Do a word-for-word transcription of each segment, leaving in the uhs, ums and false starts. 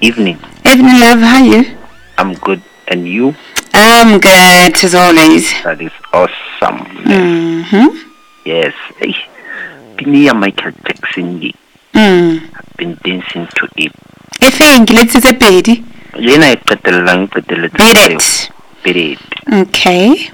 Evening. Evening, love. How are you? I'm good. And you? I'm good, as always. That is awesome. Mm-hmm. Yes. Hey, Pinia Michael Jackson. Mm. I've been dancing to it. I think, let's say baby. Lena I cut the lang, cut the little. Beat it. Beat it. Okay.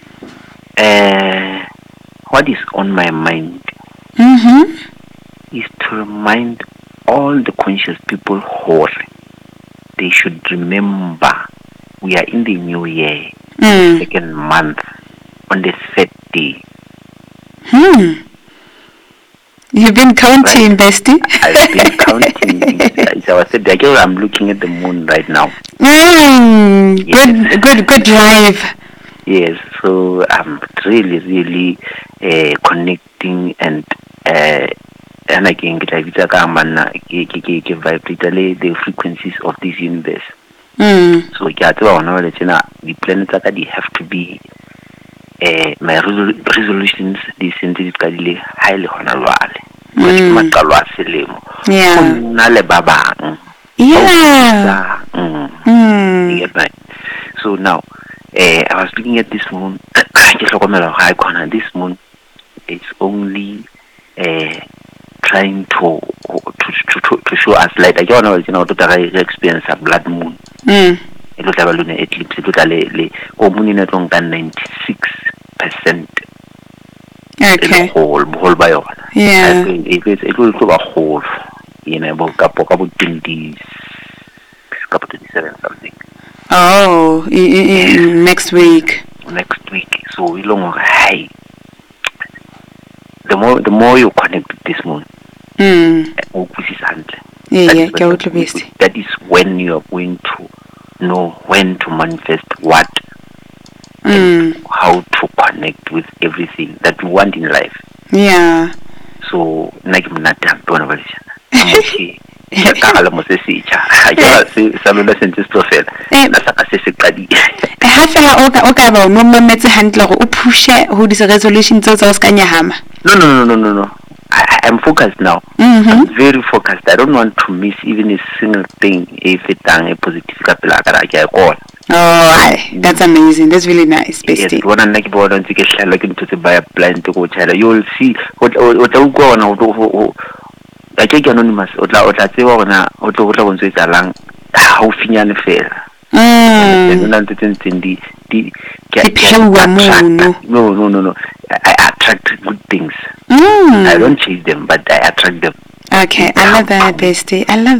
Uh, what is on my mind Mm-hmm. is to remind all the conscious people whole they should remember we are in the new year, Mm. second month, on the third day. Hmm. You've been counting, Right. bestie. I've been counting. It's our third day. I guess I'm looking at the moon right now. Mm. Yes. Good, good, good drive. Yes, so I'm really, really uh, connecting and uh, and again, vibrate the frequencies of this universe. Mm. So ke a tseba hona jwale tjena di-planets tsaka di have to be uh, my resol- resolutions di sentse di qadile ha ele hona jwale ke maqalo a selemo ho Yeah. nna le ba bang. Yeah. Mm. Mm. You get right. So now uh, I was looking at this moon. Ke hlokomela hore ha e khona this moon it's only uh, trying to to, to to show us light. I don't know, you know, to experience a blood moon. Mm. It looks like a lunar eclipse. It looks like a moon in a long ninety-six percent. Okay. Whole, whole by all. Yeah. It it it will look a whole. You know, about couple couple twenty, couple twenty-seven something. Oh, i- i- i- next week. Next week. So we long high. The more the more you connect with this moon, Mm. which is handle. Yeah, That yeah, is ke when- a utlwa bese. that is when you are going to know when to manifest what, Mm. how to connect with everything that you want in life. Yeah. So nna ke monate hampe bona ba leshana. Ka motho e ka gala mo se setjha. Ha ke ra se sa lona sentse se fela. Eh. Na sa ka se se qadile. Ha fela o ka o ka ba o mo mametse hantle gore o pushe ho di resolution tseo tsa o ska nyahama. No no no no no no. I, I'm focused now. Mhm. I'm very focused. I don't want to miss even a single thing if it's a positive ka pela ka ra ke a call. Oh, aye, that's amazing. That's really nice, Yes, bestie. bona nna ke bona ntse ke hlala ke ntse ba ya blind go tshela. You'll see o o tla utlwa ona o a ke ke anonymous o tla o tla tseba bona o tlo o tla go ntse tsalang ha o finyane fela. Mm. Nna ntse ntse di di ke Di phewa mono. no no no no I, I attract good things. I Mm. don't chase them but I attract them. Okay, I love that, bestie. I love